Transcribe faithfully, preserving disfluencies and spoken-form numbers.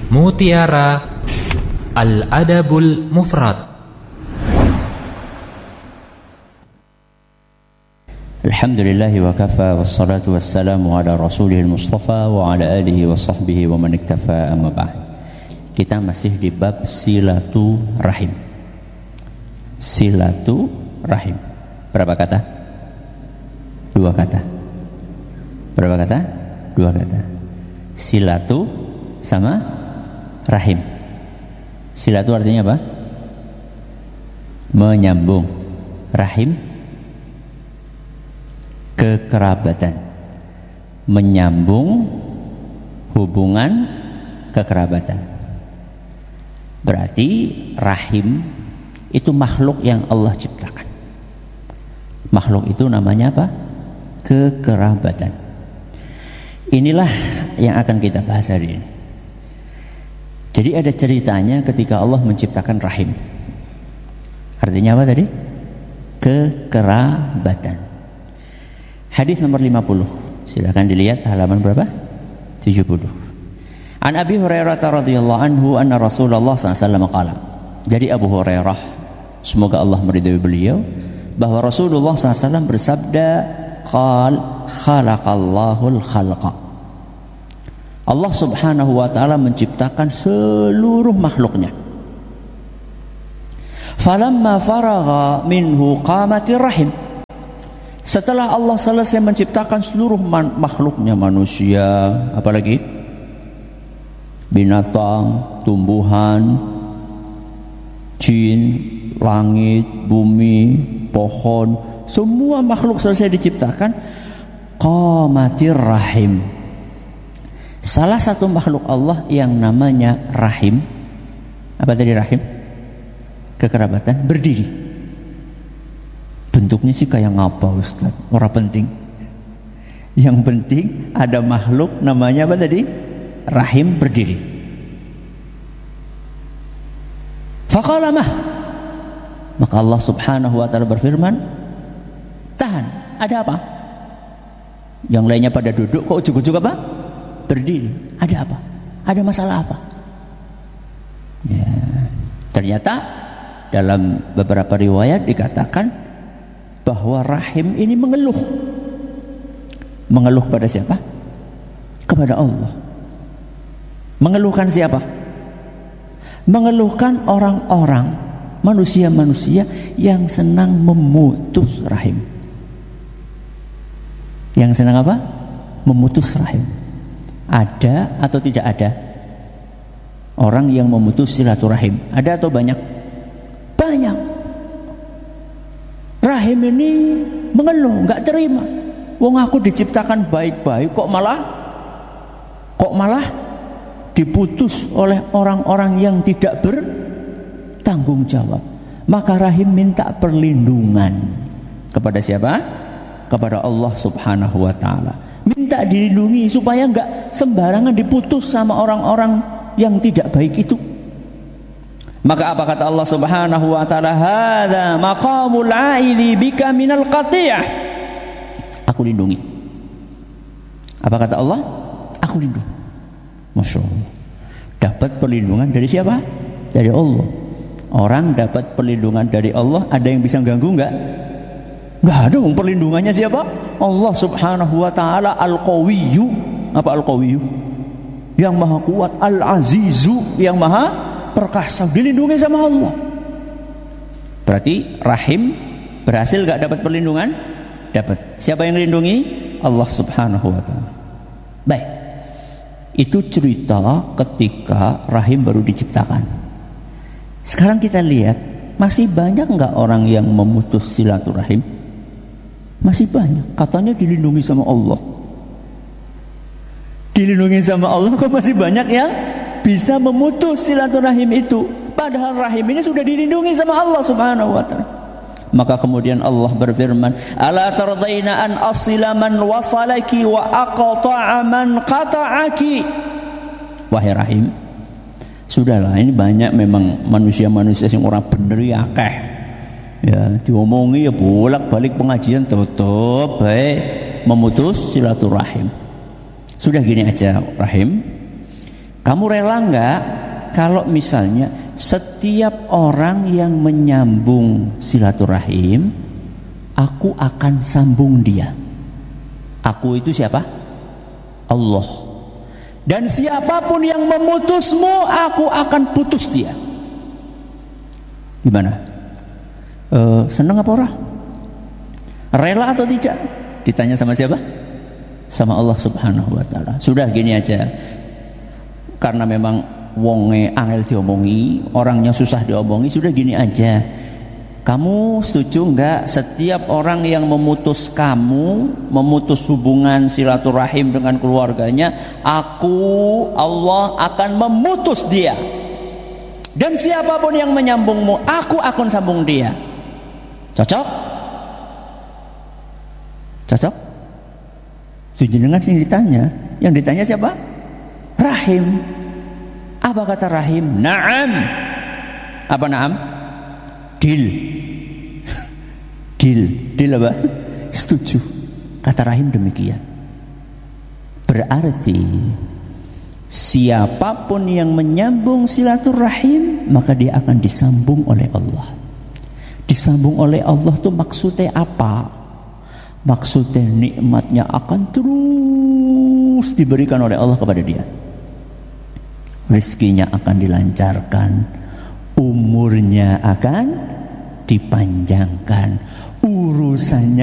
Mutiara Al-Adabul Mufrad. Alhamdulillahi wa kafa, wassalatu wassalamu ala rasulihil mustafa wa ala alihi wa sahbihi wa man iktafa, amma ba'd. Kita masih di bab silatu rahim. Silatu rahim. Berapa kata? Dua kata. Berapa kata? Dua kata. Silatu sama rahim. Silatu artinya apa? Menyambung. Rahim kekerabatan. Menyambung hubungan kekerabatan. Berarti rahim itu makhluk yang Allah ciptakan. Makhluk itu namanya apa? Kekerabatan. Inilah yang akan kita bahas hari ini. Jadi ada ceritanya ketika Allah menciptakan rahim. Artinya apa tadi? Kekerabatan. Hadis nomor lima puluh. Silakan dilihat halaman berapa? tujuh puluh. An Abi Hurairah radhiyallahu anhu anna Rasulullah sallallahu alaihi wasallam qala. Jadi Abu Hurairah, semoga Allah meridai beliau, bahwa Rasulullah sallallahu alaihi wasallam bersabda, qal khalaqallahul khalqa. Allah subhanahu wa ta'ala menciptakan seluruh makhluknya. Falamma faragha minhu qamatir rahim. Setelah Allah selesai menciptakan seluruh man- makhluknya, manusia, apalagi binatang, tumbuhan, jin, langit, bumi, pohon, semua makhluk selesai diciptakan, qamatir rahim. Salah satu makhluk Allah yang namanya rahim, apa tadi rahim? Kekerabatan, berdiri. Bentuknya sih kayak ngapa Ustaz? Ora penting. Yang penting ada makhluk namanya apa tadi? Rahim, berdiri. Faqala mah. Maka Allah subhanahu wa ta'ala berfirman, tahan, ada apa? Yang lainnya pada duduk, kok ujuk-ujuk apa? Berdiri. Ada apa? Ada masalah apa? Ya, ternyata dalam beberapa riwayat dikatakan bahwa rahim ini mengeluh. Mengeluh pada siapa? Kepada Allah. Mengeluhkan siapa? Mengeluhkan orang-orang, manusia-manusia yang senang memutus rahim. Yang senang apa? Memutus rahim. Ada atau tidak ada orang yang memutus silaturahim? Ada atau banyak? Banyak. Rahim ini mengeluh, nggak terima. Wong aku diciptakan baik-baik, kok malah kok malah diputus oleh orang-orang yang tidak bertanggung jawab. Maka rahim minta perlindungan kepada siapa? Kepada Allah subhanahu wa ta'ala. Minta dilindungi supaya enggak sembarangan diputus sama orang-orang yang tidak baik itu. Maka apa kata Allah subhanahu wa ta'ala? Hadza maqamul a'idhi bika minal qati'ah. Aku lindungi. Apa kata Allah? Aku lindungi. Masya Allah. Dapat perlindungan dari siapa? Dari Allah. Orang dapat perlindungan dari Allah, ada yang bisa ganggu enggak? Enggak ada. Perlindungannya siapa? Allah subhanahu wa ta'ala al-qawiyyu. Apa al-qawiyyu? Yang maha kuat. Al-azizu, yang maha perkasa. Dilindungi sama Allah. Berarti rahim berhasil gak dapat perlindungan? Dapat. Siapa yang melindungi? Allah subhanahu wa ta'ala. Baik, itu cerita ketika rahim baru diciptakan. Sekarang kita lihat, masih banyak gak orang yang memutus silaturahim? Masih banyak. Katanya dilindungi sama Allah. Dilindungi sama Allah, kok masih banyak yang bisa memutus silaturahim itu? Padahal rahim ini sudah dilindungi sama Allah subhanahu wa ta'ala. Maka kemudian Allah berfirman, ala tardaina an asila man wasalaki wa aqta'a man qata'aki. Wahai rahim, sudahlah, ini banyak memang manusia-manusia yang orang bener ya akeh. Ya, diomongi ya bolak-balik pengajian tutup baik memutus silaturahim. Sudah gini aja rahim, Kamu rela enggak kalau misalnya setiap orang yang menyambung silaturahim, aku akan sambung dia. Aku itu siapa? Allah. Dan siapapun yang memutusmu, aku akan putus dia. Gimana? E, senang apa ora? Rela atau tidak? Ditanya sama siapa? Sama Allah Subhanahu wa taala. Sudah gini aja. Karena memang wonge angel diomongi, orangnya susah diomongi, sudah gini aja. Kamu setuju enggak setiap orang yang memutus kamu, memutus hubungan silaturahim dengan keluarganya, aku Allah akan memutus dia. Dan siapapun yang menyambungmu, aku akan sambung dia. Cocok? Cocok? Itu jenengan yang ditanya. Yang ditanya siapa? Rahim. Apa kata Rahim? Naam. Apa naam? Deal. Deal. Deal apa? Setuju. Kata Rahim demikian. Berarti siapapun yang menyambung silaturahim, maka dia akan disambung oleh Allah. Disambung oleh Allah itu maksudnya apa? Maksudnya nikmatnya akan terus diberikan oleh Allah kepada dia. Rezekinya akan dilancarkan, umurnya akan dipanjangkan, urusannya